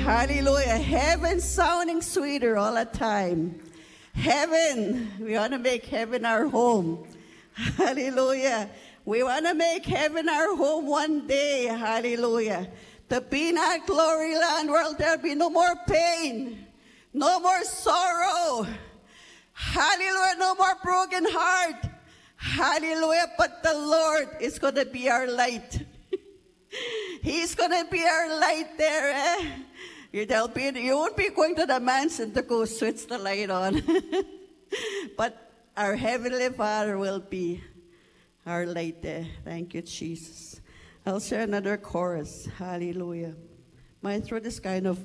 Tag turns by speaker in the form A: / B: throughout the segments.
A: Hallelujah. Heaven sounding sweeter all the time. Heaven. We want to make heaven our home. Hallelujah. We want to make heaven our home one day. Hallelujah. To be in our glory land where there'll be no more pain, no more sorrow. Hallelujah. No more broken heart. Hallelujah. But the Lord is going to be our light. He's going to be our light there. You won't be going to the mansion to go switch the light on. But our Heavenly Father will be our light there. Thank you, Jesus. I'll share another chorus. Hallelujah. My throat is kind of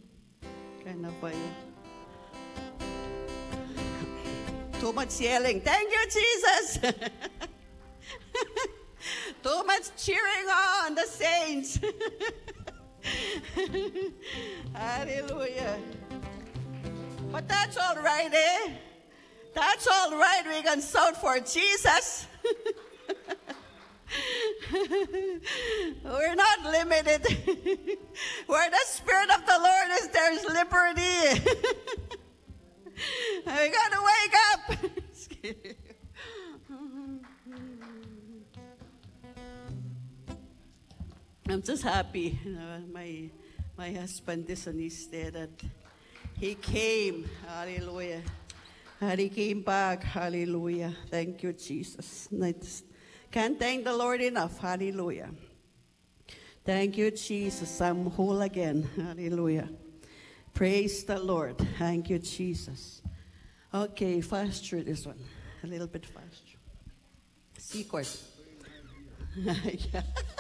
A: too much yelling. Thank you, Jesus. Too much cheering on the saints. Hallelujah. But that's all right, eh? That's all right. We can shout for Jesus. We're not limited. Where the Spirit of the Lord is, there's liberty. We gotta wake up. I'm just happy. My husband is on his day that he came. Hallelujah. And he came back. Hallelujah. Thank you, Jesus. I just can't thank the Lord enough. Hallelujah. Thank you, Jesus. I'm whole again. Hallelujah. Praise the Lord. Thank you, Jesus. Okay, fast through this one. A little bit fast. C chord. Yeah.